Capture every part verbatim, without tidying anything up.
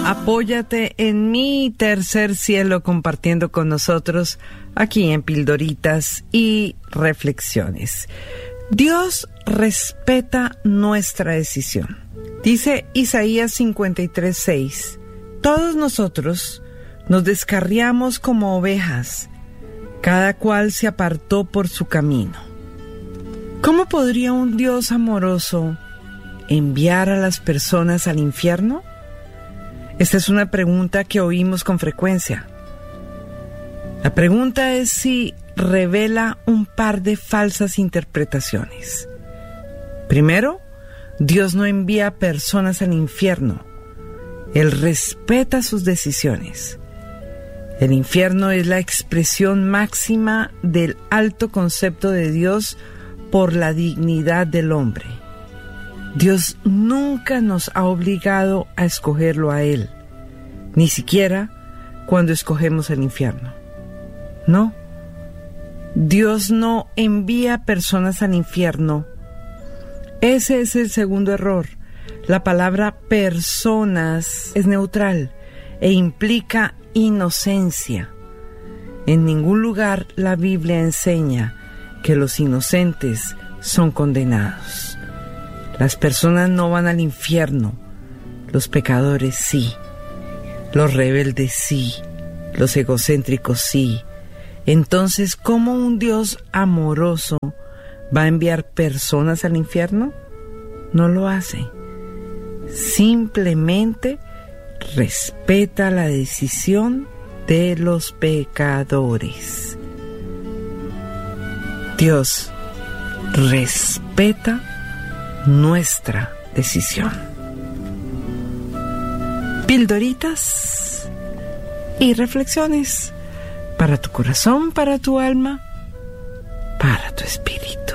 Apóyate en mi tercer cielo compartiendo con nosotros aquí en Pildoritas y Reflexiones. Dios respeta nuestra decisión. Dice Isaías cincuenta y tres, seis. Todos nosotros nos descarriamos como ovejas, cada cual se apartó por su camino. ¿Cómo podría un Dios amoroso enviar a las personas al infierno? Esta es una pregunta que oímos con frecuencia. La pregunta es si revela un par de falsas interpretaciones. Primero, Dios no envía personas al infierno. Él respeta sus decisiones. El infierno es la expresión máxima del alto concepto de Dios por la dignidad del hombre. Dios nunca nos ha obligado a escogerlo a Él, ni siquiera cuando escogemos el infierno. No, Dios no envía personas al infierno. Ese es el segundo error. La palabra personas es neutral e implica inocencia. En ningún lugar la Biblia enseña que los inocentes son condenados. Las personas no van al infierno, los pecadores sí, los rebeldes sí, los egocéntricos sí. Entonces, ¿cómo un Dios amoroso va a enviar personas al infierno? No lo hace. Simplemente respeta la decisión de los pecadores. Dios respeta nuestra decisión. Pildoritas y reflexiones para tu corazón, para tu alma, para tu espíritu.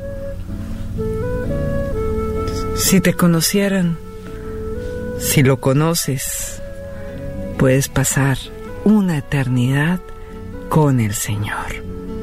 Si te conocieran, si lo conoces, puedes pasar una eternidad con el Señor.